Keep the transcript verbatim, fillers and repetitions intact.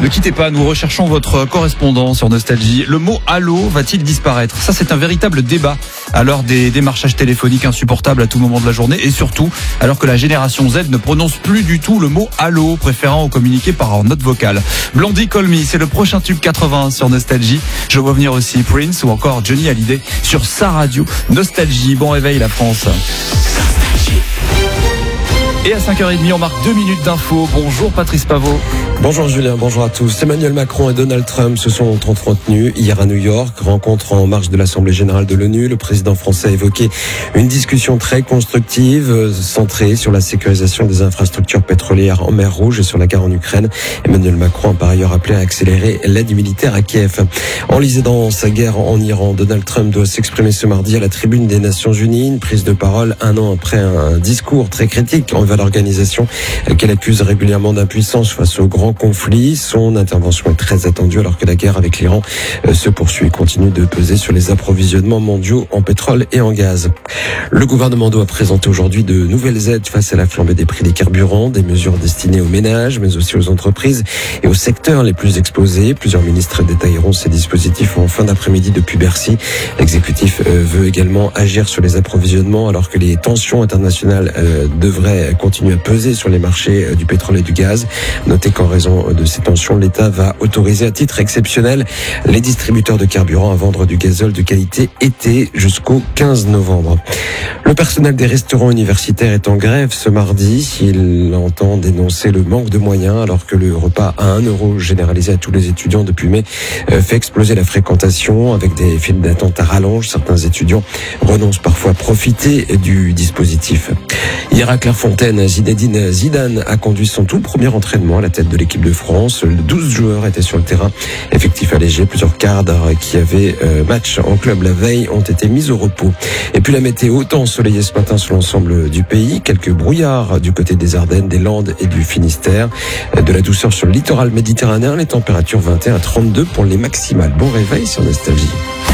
quittez pas, nous recherchons votre correspondant sur Nostalgie. Le mot allô va-t-il disparaître? Ça, c'est un véritable débat à l'heure des démarchages téléphoniques insupportables à tout moment de la journée, et surtout alors que la génération Z ne prononce plus du tout le mot allô, préférant communiquer par note vocale. Blondie Call Me, c'est le prochain tube quatre-vingts sur Nostalgie. Je vois venir aussi Prince ou encore Johnny Hallyday sur sa radio Nostalgie. Bon réveil la France. Et à cinq heures trente, on marque deux minutes d'infos. Bonjour Patrice Pavot. Bonjour Julien, bonjour à tous. Emmanuel Macron et Donald Trump se sont entretenus hier à New York. Rencontre en marge de l'Assemblée Générale de l'ONU. Le président français a évoqué une discussion très constructive, centrée sur la sécurisation des infrastructures pétrolières en mer Rouge et sur la guerre en Ukraine. Emmanuel Macron a par ailleurs appelé à accélérer l'aide militaire à Kiev. Enlisé dans sa guerre en Iran, Donald Trump doit s'exprimer ce mardi à la tribune des Nations Unies. Une prise de parole un an après un discours très critique envers l'organisation qu'elle accuse régulièrement d'impuissance face au grand conflit. Son intervention est très attendue alors que la guerre avec l'Iran se poursuit et continue de peser sur les approvisionnements mondiaux en pétrole et en gaz. Le gouvernement doit présenter aujourd'hui de nouvelles aides face à la flambée des prix des carburants, des mesures destinées aux ménages mais aussi aux entreprises et aux secteurs les plus exposés. Plusieurs ministres détailleront ces dispositifs en fin d'après-midi depuis Bercy. L'exécutif veut également agir sur les approvisionnements alors que les tensions internationales devraient continuer à peser sur les marchés du pétrole et du gaz. Notez qu'en raison de ces tensions, l'État va autoriser à titre exceptionnel les distributeurs de carburant à vendre du gazole de qualité été jusqu'au quinze novembre. Le personnel des restaurants universitaires est en grève ce mardi. Il entend dénoncer le manque de moyens alors que le repas à un euro généralisé à tous les étudiants depuis mai fait exploser la fréquentation avec des files d'attente à rallonge. Certains étudiants renoncent parfois à profiter du dispositif. Hier à Clairefontaine, Zinedine Zidane a conduit son tout premier entraînement à la tête de l'équipe de France. douze joueurs étaient sur le terrain. Effectif allégé, plusieurs cadres qui avaient euh, match en club la veille ont été mis au repos. Et puis la météo, temps ensoleillé ce matin sur l'ensemble du pays. Quelques brouillards du côté des Ardennes, des Landes et du Finistère. De la douceur sur le littoral méditerranéen. Les températures vingt et un à trente-deux pour les maximales. Bon réveil sur Nostalgie.